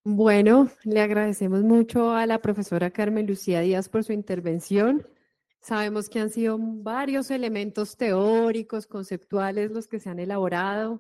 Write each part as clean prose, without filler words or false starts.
Bueno, le agradecemos mucho a la profesora Carmen Lucía Díaz por su intervención. Sabemos que han sido varios elementos teóricos, conceptuales los que se han elaborado.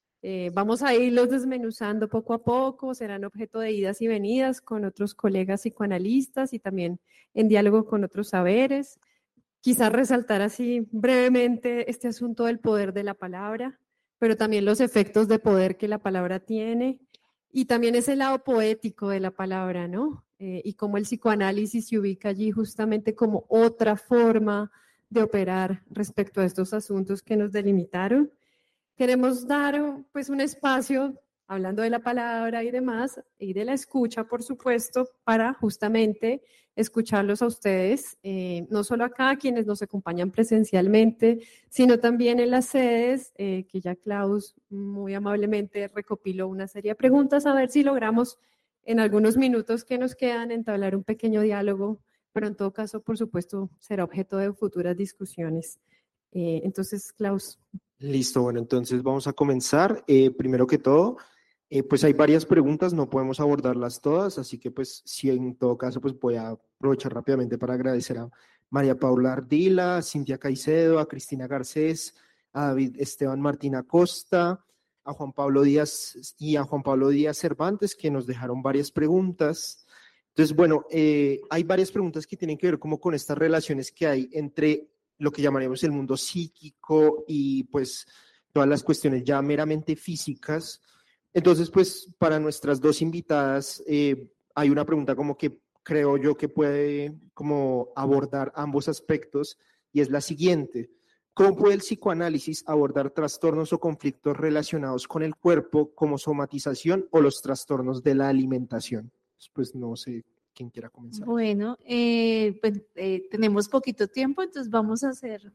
Vamos a irlos desmenuzando poco a poco, serán objeto de idas y venidas con otros colegas psicoanalistas y también en diálogo con otros saberes. Quizás resaltar así brevemente este asunto del poder de la palabra, pero también los efectos de poder que la palabra tiene y también ese lado poético de la palabra, ¿no? Y cómo el psicoanálisis se ubica allí justamente como otra forma de operar respecto a estos asuntos que nos delimitaron. Queremos dar pues un espacio, hablando de la palabra y demás, y de la escucha, por supuesto, para justamente escucharlos a ustedes, no solo acá, quienes nos acompañan presencialmente, sino también en las sedes, que ya Klaus muy amablemente recopiló una serie de preguntas, a ver si logramos en algunos minutos que nos quedan entablar un pequeño diálogo, pero en todo caso, por supuesto, será objeto de futuras discusiones. Entonces, Klaus. Listo, bueno, entonces vamos a comenzar. Primero que todo, pues hay varias preguntas, no podemos abordarlas todas, así que pues sí, en todo caso, pues voy a aprovechar rápidamente para agradecer a María Paula Ardila, a Cintia Caicedo, a Cristina Garcés, a David Esteban Martín Acosta, a Juan Pablo Díaz y a Juan Pablo Díaz Cervantes, que nos dejaron varias preguntas. Entonces, bueno, hay varias preguntas que tienen que ver como con estas relaciones que hay entre lo que llamaríamos el mundo psíquico y pues todas las cuestiones ya meramente físicas. Entonces, pues para nuestras dos invitadas hay una pregunta como que creo yo que puede como abordar ambos aspectos y es la siguiente. ¿Cómo puede el psicoanálisis abordar trastornos o conflictos relacionados con el cuerpo como somatización o los trastornos de la alimentación? Pues no sé quién quiera comenzar. Bueno, pues tenemos poquito tiempo, entonces vamos a hacer,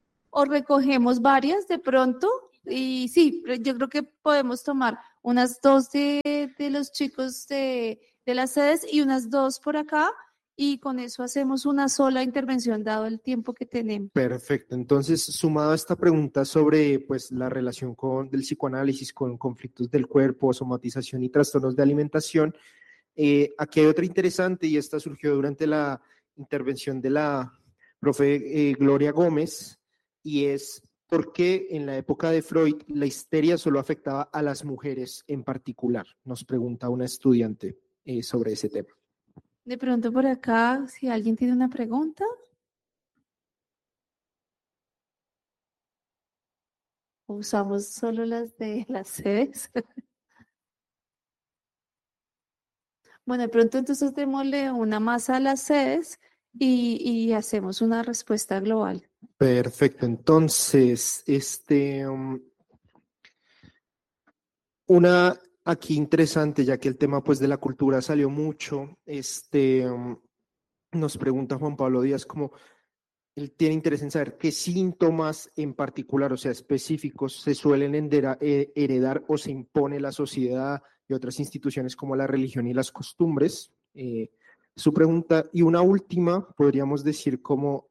o recogemos varias de pronto, y sí, yo creo que podemos tomar unas dos de los chicos de las sedes y unas dos por acá, y con eso hacemos una sola intervención dado el tiempo que tenemos. Perfecto. Entonces, sumado a esta pregunta sobre pues, la relación del psicoanálisis con conflictos del cuerpo, somatización y trastornos de alimentación, aquí hay otra interesante y esta surgió durante la intervención de la profe Gloria Gómez y es por qué en la época de Freud la histeria solo afectaba a las mujeres en particular. Nos pregunta una estudiante sobre ese tema. De pronto por acá, si alguien tiene una pregunta. Usamos solo las de las sedes. Bueno, de pronto entonces démosle una más a las sedes y hacemos una respuesta global. Perfecto. Entonces, una aquí interesante, ya que el tema pues de la cultura salió mucho, nos pregunta Juan Pablo Díaz como él tiene interés en saber qué síntomas en particular, o sea, específicos, se suelen heredar o se impone la sociedad y otras instituciones como la religión y las costumbres. Su pregunta, y una última, podríamos decir como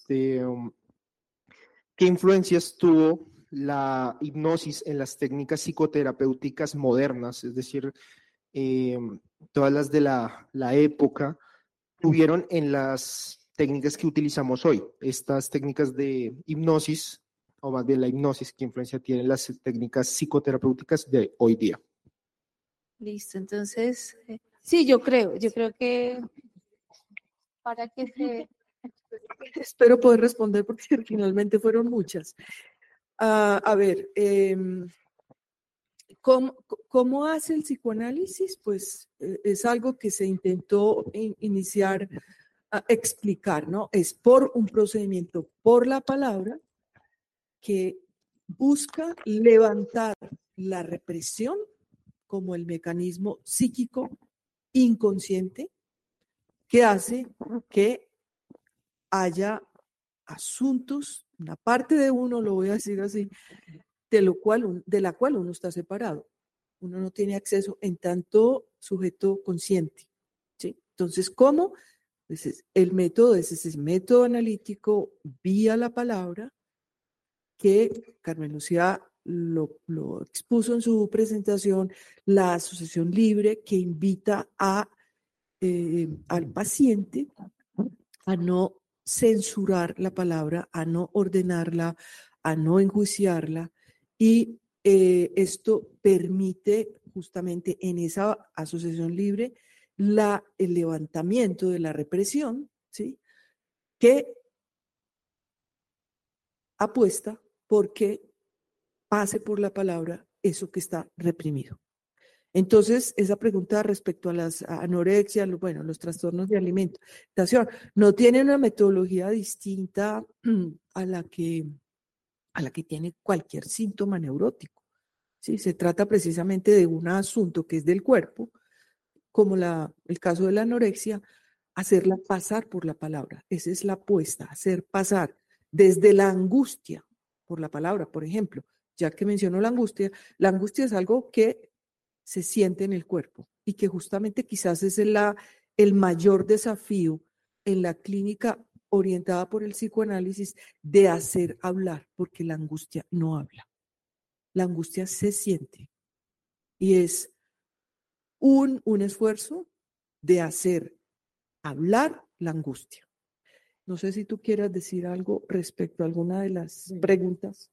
¿qué influencias tuvo la hipnosis en las técnicas psicoterapéuticas modernas? Es decir, eh, todas las de la época tuvieron en las técnicas que utilizamos hoy. Estas técnicas de hipnosis, o más bien la hipnosis, ¿qué influencia tienen las técnicas psicoterapéuticas de hoy día? Listo, entonces, sí, yo creo que para que se... Espero poder responder porque finalmente fueron muchas. A ver, ¿cómo hace el psicoanálisis? Pues es algo que se intentó iniciar a explicar, ¿no? Es por un procedimiento, por la palabra, que busca levantar la represión como el mecanismo psíquico inconsciente que hace que haya asuntos, una parte de uno, lo voy a decir así, de la cual uno está separado. Uno no tiene acceso en tanto sujeto consciente. ¿Sí? Entonces, ¿cómo? Pues el método es ese método analítico vía la palabra que Carmen Lucía lo expuso en su presentación, la asociación libre que invita al paciente a no censurar la palabra, a no ordenarla, a no enjuiciarla, y esto permite justamente en esa asociación libre el levantamiento de la represión, ¿sí? Que apuesta porque pase por la palabra eso que está reprimido. Entonces, esa pregunta respecto a las anorexias, bueno, los trastornos de alimentación, no tiene una metodología distinta a la que tiene cualquier síntoma neurótico. ¿Sí? Se trata precisamente de un asunto que es del cuerpo, como el caso de la anorexia, hacerla pasar por la palabra. Esa es la apuesta, hacer pasar desde la angustia por la palabra, por ejemplo. Ya que mencionó la angustia es algo que se siente en el cuerpo y que justamente quizás es el mayor desafío en la clínica orientada por el psicoanálisis de hacer hablar, porque la angustia no habla. La angustia se siente y es un esfuerzo de hacer hablar la angustia. No sé si tú quieras decir algo respecto a alguna de las preguntas.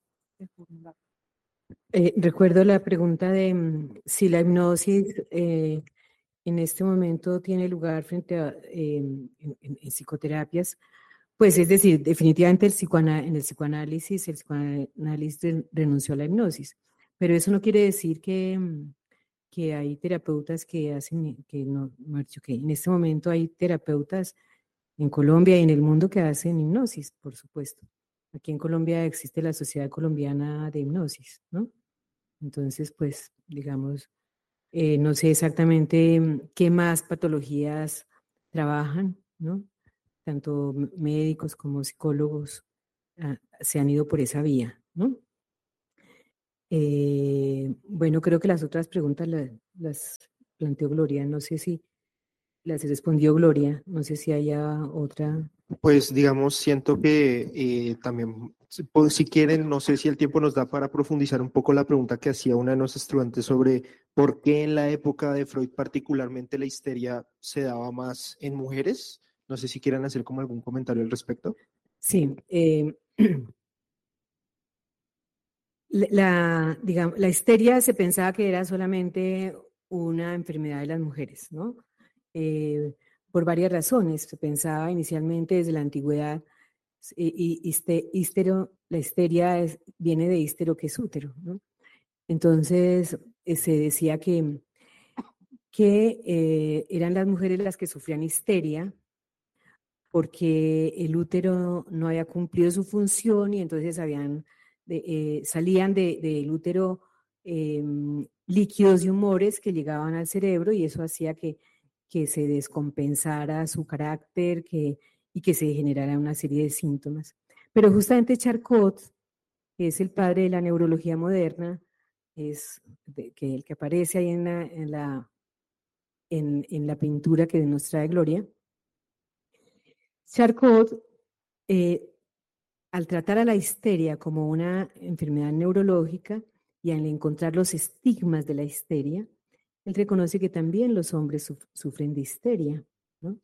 Recuerdo la pregunta de si la hipnosis en este momento tiene lugar frente a en psicoterapias. Pues es decir, definitivamente en el psicoanálisis renunció a la hipnosis, pero eso no quiere decir que hay terapeutas que hacen, que en este momento hay terapeutas en Colombia y en el mundo que hacen hipnosis, por supuesto. Aquí en Colombia existe la Sociedad Colombiana de Hipnosis, ¿no? Entonces, pues, digamos, no sé exactamente qué más patologías trabajan, ¿no? Tanto médicos como psicólogos se han ido por esa vía, ¿no? Bueno, creo que las otras preguntas las planteó Gloria. No sé si las respondió Gloria. No sé si haya otra. Pues digamos, siento que también, si quieren, no sé si el tiempo nos da para profundizar un poco la pregunta que hacía una de nuestras estudiantes sobre por qué en la época de Freud particularmente la histeria se daba más en mujeres. No sé si quieren hacer como algún comentario al respecto. Sí. Digamos, la histeria se pensaba que era solamente una enfermedad de las mujeres, ¿no? Por varias razones. Se pensaba inicialmente desde la antigüedad, la histeria viene de histero, que es útero, ¿no? Entonces se decía que eran las mujeres las que sufrían histeria porque el útero no había cumplido su función y entonces salían del útero líquidos y humores que llegaban al cerebro y eso hacía que se descompensara su carácter y que se generara una serie de síntomas. Pero justamente Charcot, que es el padre de la neurología moderna, es el que aparece ahí en la pintura que nos trae Gloria. Charcot, al tratar a la histeria como una enfermedad neurológica y al encontrar los estigmas de la histeria, él reconoce que también los hombres sufren de histeria, ¿no?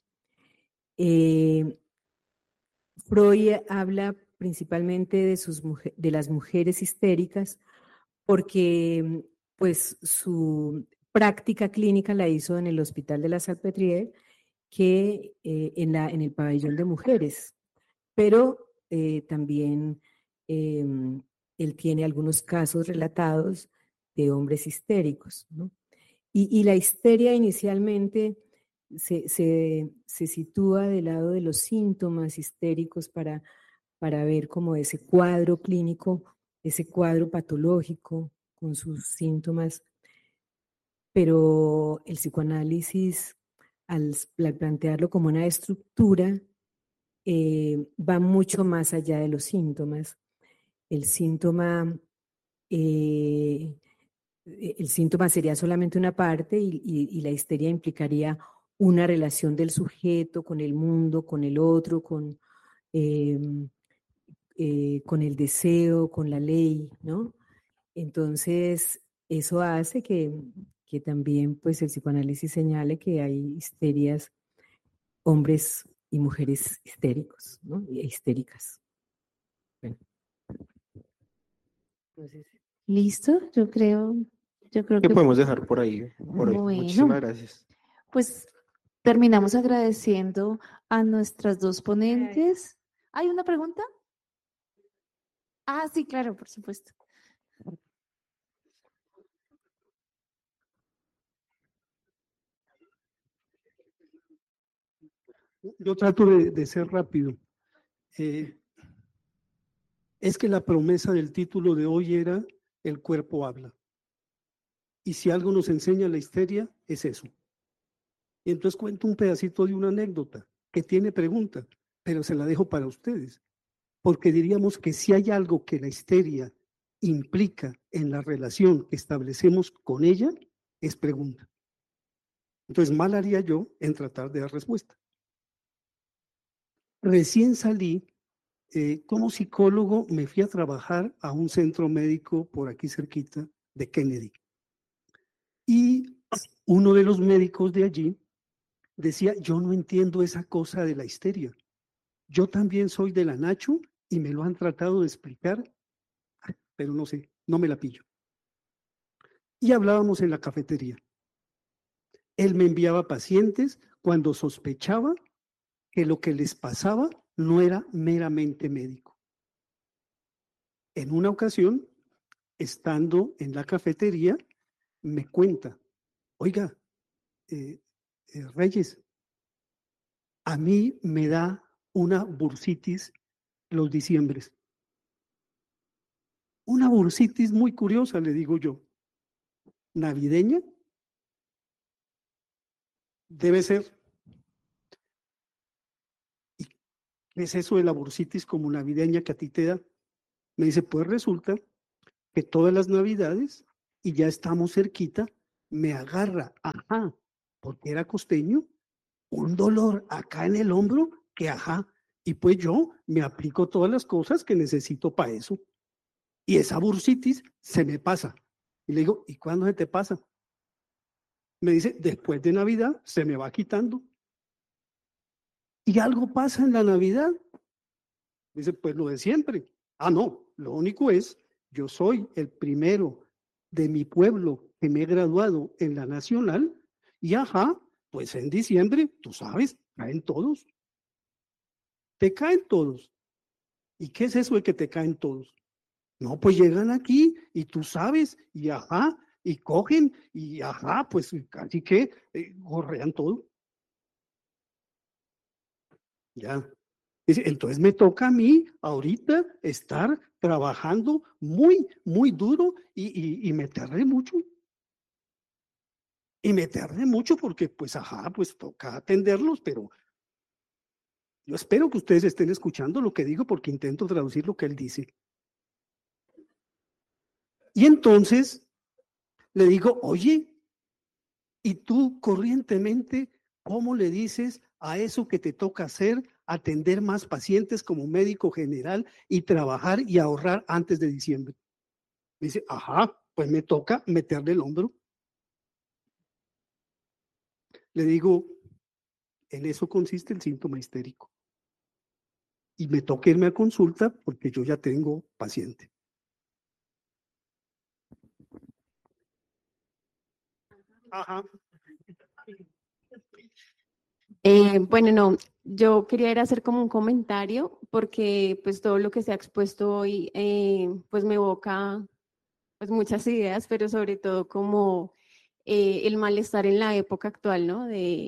Freud habla principalmente de las mujeres histéricas porque pues su práctica clínica la hizo en el Hospital de la Salpêtrière, que en el pabellón de mujeres, pero también él tiene algunos casos relatados de hombres histéricos, ¿no? Y la histeria inicialmente se sitúa del lado de los síntomas histéricos para ver como ese cuadro clínico, ese cuadro patológico con sus síntomas, pero el psicoanálisis, al plantearlo como una estructura, va mucho más allá de los síntomas. El síntoma sería solamente una parte y la histeria implicaría una relación del sujeto con el mundo, con el otro, con el deseo, con la ley, ¿no? Entonces, eso hace que también pues el psicoanálisis señale que hay histerias, hombres y mujeres histéricos, ¿no? Y histéricas. Bueno. Entonces, ¿Listo? Yo creo Que que, podemos dejar por ahí, por hoy. bueno, Muchísimas gracias. pues terminamos agradeciendo a nuestras dos ponentes. ¿Hay una pregunta? Ah, sí, claro, por supuesto. Yo trato de ser rápido. Es que la promesa del título de hoy era El cuerpo habla. Y si algo nos enseña la histeria, es eso. Y entonces cuento un pedacito de una anécdota que tiene pregunta, pero se la dejo para ustedes. Porque diríamos que si hay algo que la histeria implica en la relación que establecemos con ella, es pregunta. Entonces, mal haría yo en tratar de dar respuesta. Recién salí, como psicólogo, me fui a trabajar a un centro médico por aquí cerquita de Kennedy. Y uno de los médicos de allí decía, yo no entiendo esa cosa de la histeria. Yo también soy de la Nacho y me lo han tratado de explicar, pero no sé, no me la pillo. Y hablábamos en la cafetería. Él me enviaba pacientes cuando sospechaba que lo que les pasaba no era meramente médico. En una ocasión, estando en la cafetería, me cuenta, oiga, Reyes, a mí me da una bursitis los diciembres. Una bursitis muy curiosa, le digo yo. ¿Navideña? Debe ser. ¿Y qué es eso de la bursitis como navideña que a ti te da? Me dice, pues resulta que todas las navidades, y ya estamos cerquita, me agarra, ajá, porque era costeño, un dolor acá en el hombro que ajá, y pues yo me aplico todas las cosas que necesito para eso. Y esa bursitis se me pasa. Y le digo, ¿y cuándo se te pasa? Me dice, después de Navidad se me va quitando. ¿Y algo pasa en la Navidad? Dice, pues lo de siempre. Ah, no, lo único es, yo soy el primero de mi pueblo que me he graduado en la Nacional y ajá, pues en diciembre, tú sabes, caen todos. Te caen todos. ¿Y qué es eso de que te caen todos? No, pues llegan aquí y tú sabes, y ajá, y cogen, y ajá, pues casi que gorrean todo. Ya. Dice, entonces me toca a mí ahorita estar trabajando muy, muy duro y meterle mucho. Y meterle mucho porque, pues, ajá, pues toca atenderlos, pero yo espero que ustedes estén escuchando lo que digo porque intento traducir lo que él dice. Y entonces le digo, oye, ¿y tú corrientemente cómo le dices a eso que te toca hacer, atender más pacientes como médico general y trabajar y ahorrar antes de diciembre? Dice, ajá, pues me toca meterle el hombro. Le digo, en eso consiste el síntoma histérico. Y me toca irme a consulta porque yo ya tengo paciente. Ajá. Bueno, no, yo quería ir a hacer como un comentario porque pues todo lo que se ha expuesto hoy pues me evoca pues muchas ideas, pero sobre todo como el malestar en la época actual, ¿no?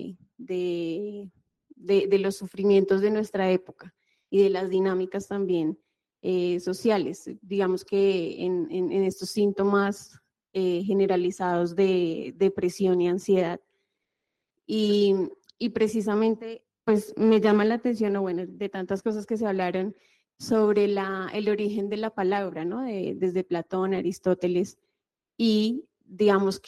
De los sufrimientos de nuestra época y de las dinámicas también sociales. Digamos que en estos síntomas generalizados de depresión y ansiedad. Y precisamente, pues me llama la atención, o bueno, de tantas cosas que se hablaron sobre el origen de la palabra, ¿no? Desde Platón, Aristóteles, y digamos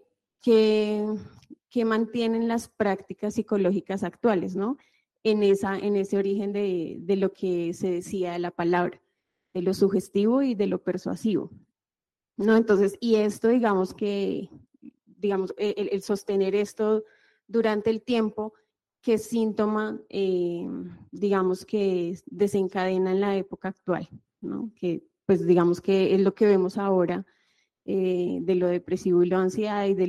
que mantienen las prácticas psicológicas actuales, ¿no? En ese origen de lo que se decía de la palabra, de lo sugestivo y de lo persuasivo. ¿no? Entonces, y esto, digamos, el sostener esto durante el tiempo, ¿qué síntoma, digamos, que desencadena en la época actual, ¿no? Que, pues, digamos que es lo que vemos ahora de lo depresivo y la ansiedad y de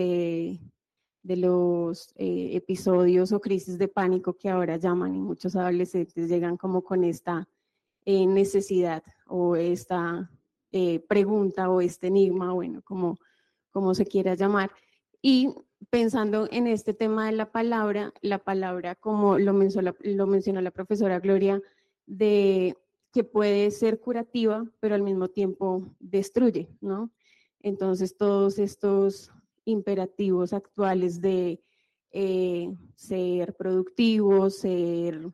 los episodios o crisis de pánico que ahora llaman, y muchos adolescentes llegan como con esta necesidad o esta pregunta o este enigma, bueno, como se quiera llamar. Y pensando en este tema de la palabra como lo mencionó la profesora Gloria, de que puede ser curativa, pero al mismo tiempo destruye, ¿no? Entonces, todos estos imperativos actuales de ser productivo, ser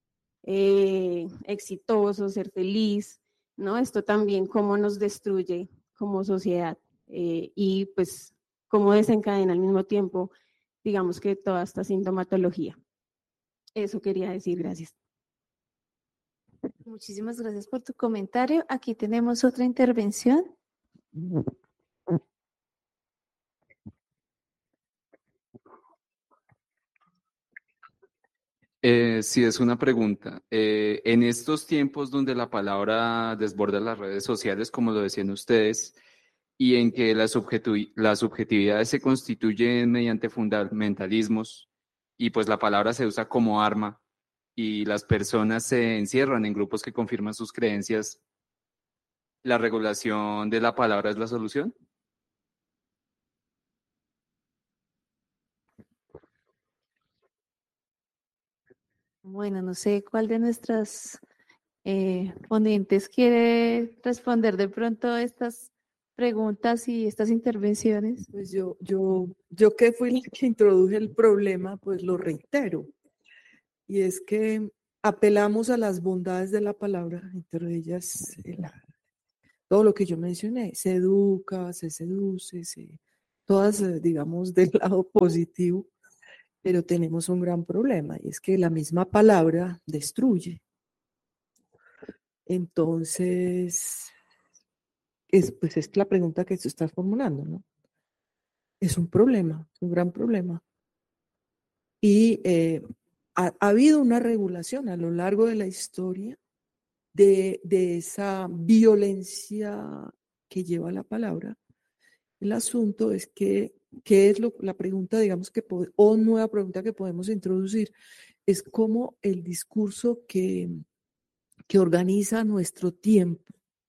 exitoso, ser feliz, ¿no? Esto también cómo nos destruye como sociedad y pues cómo desencadena al mismo tiempo, digamos que toda esta sintomatología. Eso quería decir, gracias. Muchísimas gracias por tu comentario. Aquí tenemos otra intervención. Sí, es una pregunta. En estos tiempos donde la palabra desborda las redes sociales, como lo decían ustedes, y en que las subjetividades se constituyen mediante fundamentalismos, y pues la palabra se usa como arma, y las personas se encierran en grupos que confirman sus creencias, ¿la regulación de la palabra es la solución? Bueno, no sé cuál de nuestras ponentes quiere responder de pronto estas preguntas y estas intervenciones. Pues yo que fui la que introduje el problema, pues lo reitero. Y es que apelamos a las bondades de la palabra, entre ellas todo lo que yo mencioné, se educa, se seduce, todas, digamos, del lado positivo, pero tenemos un gran problema y es que la misma palabra destruye. Entonces, pues es la pregunta que se está formulando, ¿no? Es un problema, un gran problema. Y ha habido una regulación a lo largo de la historia de esa violencia que lleva la palabra. El asunto es que, ¿qué es la pregunta, digamos, o nueva pregunta que podemos introducir? Es cómo el discurso que organiza nuestro tiempo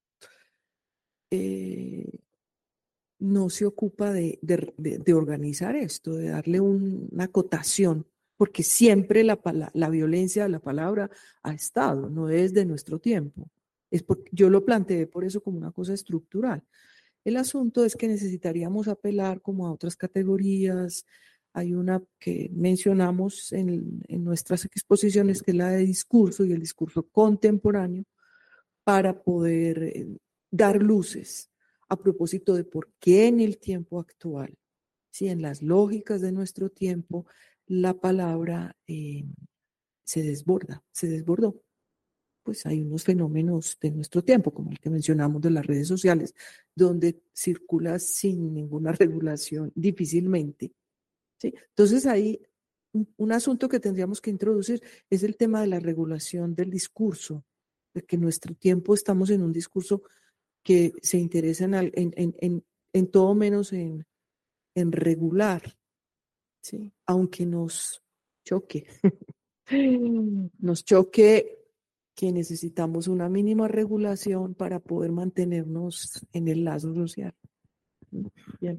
no se ocupa de organizar esto, de darle una acotación, porque siempre la violencia de la palabra ha estado, no es de nuestro tiempo. Yo lo planteé por eso como una cosa estructural. El asunto es que necesitaríamos apelar como a otras categorías. Hay una que mencionamos en nuestras exposiciones, que es la de discurso y el discurso contemporáneo, para poder dar luces a propósito de por qué en el tiempo actual, ¿sí? En las lógicas de nuestro tiempo, la palabra se desbordó. Pues hay unos fenómenos de nuestro tiempo, como el que mencionamos de las redes sociales, donde circula sin ninguna regulación difícilmente, ¿sí? Entonces ahí un asunto que tendríamos que introducir es el tema de la regulación del discurso, de que en nuestro tiempo estamos en un discurso que se interesa en todo menos en regular, ¿sí? Aunque nos choque, nos choque que necesitamos una mínima regulación para poder mantenernos en el lazo social. Bien.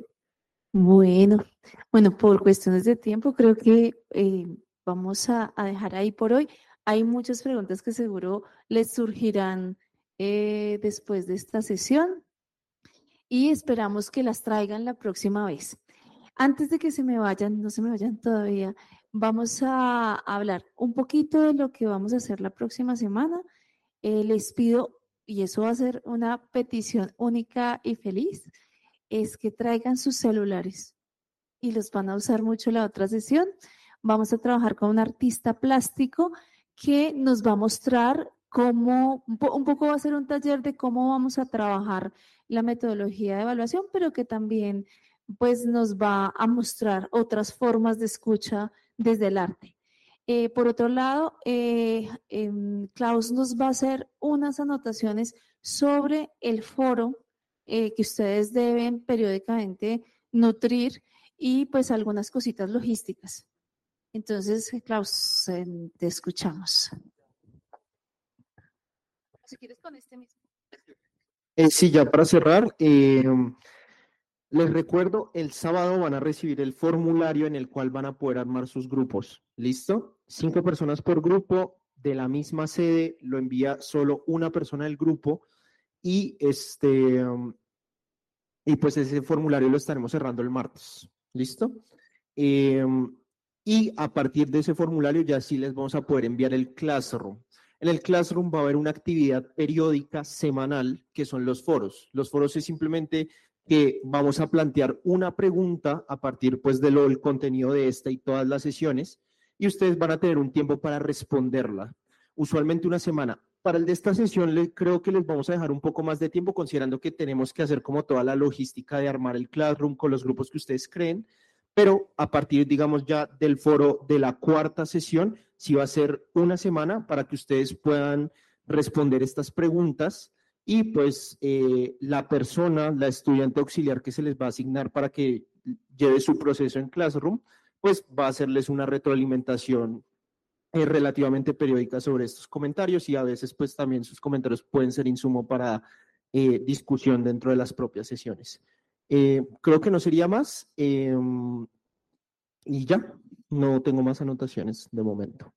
Bueno, por cuestiones de tiempo, creo que vamos a dejar ahí por hoy. Hay muchas preguntas que seguro les surgirán después de esta sesión y esperamos que las traigan la próxima vez. Antes de que se me vayan, no se me vayan todavía, vamos a hablar un poquito de lo que vamos a hacer la próxima semana. Les pido, y eso va a ser una petición única y feliz, es que traigan sus celulares y los van a usar mucho la otra sesión. Vamos a trabajar con un artista plástico que nos va a mostrar un poco va a ser un taller de cómo vamos a trabajar la metodología de evaluación, pero que también pues nos va a mostrar otras formas de escucha desde el arte. Por otro lado, Klaus nos va a hacer unas anotaciones sobre el foro que ustedes deben periódicamente nutrir y pues algunas cositas logísticas. Entonces, Klaus, te escuchamos. Si quieres con este mismo. Sí, ya para cerrar, les recuerdo, el sábado van a recibir el formulario en el cual van a poder armar sus grupos. ¿Listo? 5 personas por grupo de la misma sede, lo envía solo una persona del grupo y y pues ese formulario lo estaremos cerrando el martes. ¿Listo? Y a partir de ese formulario ya sí les vamos a poder enviar el Classroom. En el Classroom va a haber una actividad periódica semanal que son los foros. Los foros es simplemente que vamos a plantear una pregunta a partir pues del contenido de esta y todas las sesiones y ustedes van a tener un tiempo para responderla. Usualmente una semana. Para el de esta sesión creo que les vamos a dejar un poco más de tiempo considerando que tenemos que hacer como toda la logística de armar el Classroom con los grupos que ustedes creen, pero a partir, digamos, ya del foro de la 4ª sesión, sí va a ser una semana para que ustedes puedan responder estas preguntas y pues la persona, la estudiante auxiliar que se les va a asignar para que lleve su proceso en Classroom, pues va a hacerles una retroalimentación relativamente periódica sobre estos comentarios y a veces pues también sus comentarios pueden ser insumo para discusión dentro de las propias sesiones. Creo que no sería más y ya, no tengo más anotaciones de momento.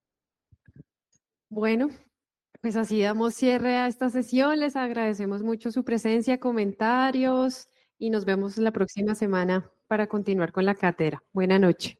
Bueno, pues así damos cierre a esta sesión. Les agradecemos mucho su presencia, comentarios y nos vemos la próxima semana para continuar con la cátedra. Buenas noches.